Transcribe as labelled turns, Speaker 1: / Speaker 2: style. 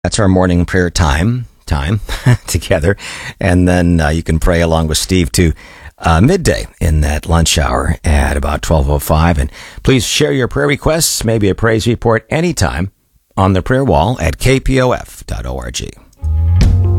Speaker 1: That's our morning prayer time together. And then you can pray along with Steve to midday in that lunch hour at about 12:05. And please share your prayer requests, maybe a praise report anytime on the prayer wall at kpof.org.